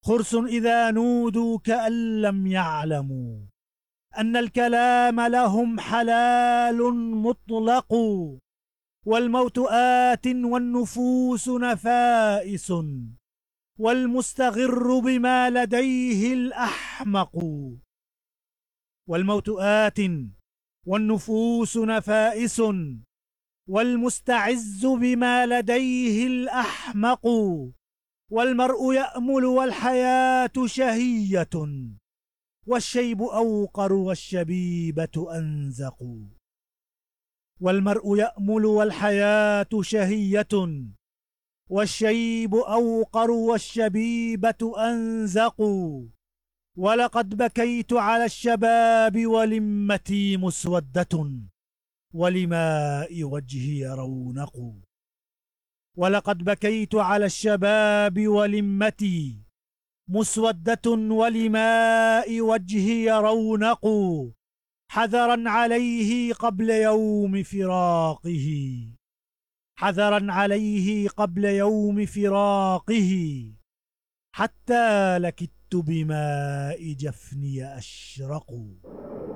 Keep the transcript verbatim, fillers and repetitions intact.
خرس إذا نودوا كأن لم يعلموا أن الكلام لهم حلال مطلق، والموت آت والنفوس نفائس، والمستغر بما لديه الأحمق. والموت آت والنفوس نفائس، والمستعز بما لديه الأحمق. والمرء يأمل والحياة شهية، والشيب أوقر والشبيبة أنزق. والمرء يأمل والحياة شهية، والشيب أوقر والشبيبة أنزق. ولقد بكيت على الشباب ولمتي مسودة، ولماء وجهي رونق. ولقد بكيت على الشباب ولمتي مسودة، ولماء وجهي رونق. حذرا عليه قبل يوم فراقه، حذرا عليه قبل يوم فراقه، حتى لكدت بماء جفني أشرق.